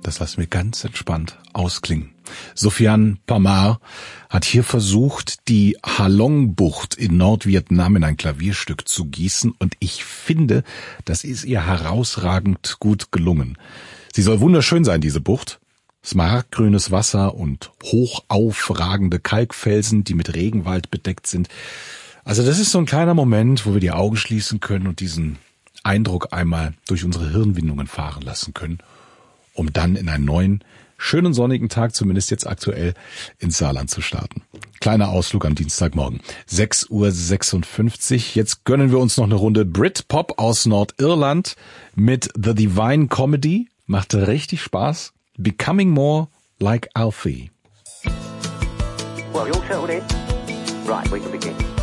Das lassen wir ganz entspannt ausklingen. Sufjan Pamar hat hier versucht, die Halong-Bucht in Nordvietnam in ein Klavierstück zu gießen und ich finde, das ist ihr herausragend gut gelungen. Sie soll wunderschön sein, diese Bucht. Smaragdgrünes Wasser und hochaufragende Kalkfelsen, die mit Regenwald bedeckt sind. Also das ist so ein kleiner Moment, wo wir die Augen schließen können und diesen Eindruck einmal durch unsere Hirnwindungen fahren lassen können, um dann in einen neuen, schönen sonnigen Tag, zumindest jetzt aktuell, ins Saarland zu starten. Kleiner Ausflug am Dienstagmorgen. 6:56 Uhr. Jetzt gönnen wir uns noch eine Runde Britpop aus Nordirland mit The Divine Comedy. Machte richtig Spaß. Becoming More Like Alfie. Well, you all settled in? Right, we can begin.